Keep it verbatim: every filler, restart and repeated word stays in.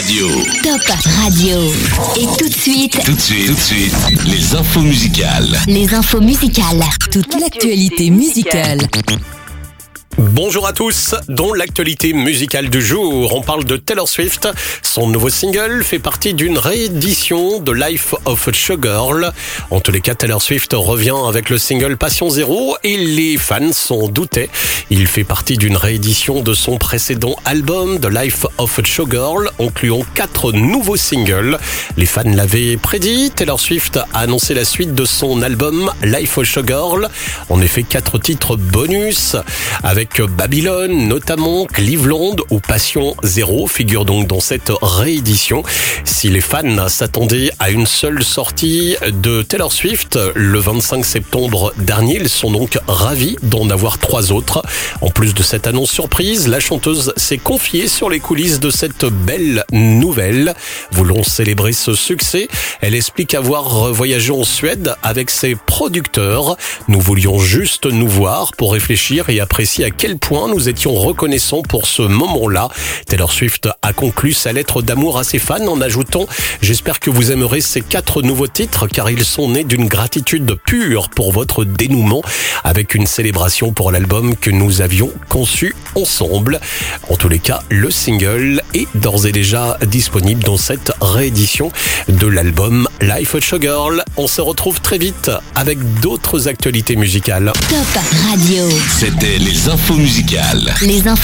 Radio. Top Radio. Et tout de suite, Tout de suite, tout de suite, les infos musicales. les infos musicales. Toute l'actualité musicale. Bonjour à tous, dans l'actualité musicale du jour, on parle de Taylor Swift. Son nouveau single fait partie d'une réédition de Life of a Showgirl. En tous les cas, Taylor Swift revient avec le single Passion Zéro et les fans s'en doutaient. Il fait partie d'une réédition de son précédent album The Life of a Showgirl, incluant quatre nouveaux singles. Les fans l'avaient prédit, Taylor Swift a annoncé la suite de son album Life of a Showgirl. En effet, quatre titres bonus avec Babylone, notamment Cleveland ou Passion Zéro figure donc dans cette réédition. Si les fans s'attendaient à une seule sortie de Taylor Swift le vingt-cinq septembre dernier, ils sont donc ravis d'en avoir trois autres. En plus de cette annonce surprise, la chanteuse s'est confiée sur les coulisses de cette belle nouvelle. Voulant célébrer ce succès, elle explique avoir voyagé en Suède avec ses producteurs. Nous voulions juste nous voir pour réfléchir et apprécier à quel point nous étions reconnaissants pour ce moment-là. Taylor Swift a conclu sa lettre d'amour à ses fans en ajoutant « J'espère que vous aimerez ces quatre nouveaux titres car ils sont nés d'une gratitude pure pour votre dénouement avec une célébration pour l'album que nous avions conçu ensemble. » En tous les cas, le single est d'ores et déjà disponible dans cette réédition de l'album Life of a Showgirl. On se retrouve très vite avec d'autres actualités musicales. Top Radio. C'était les infos musicales. Les infos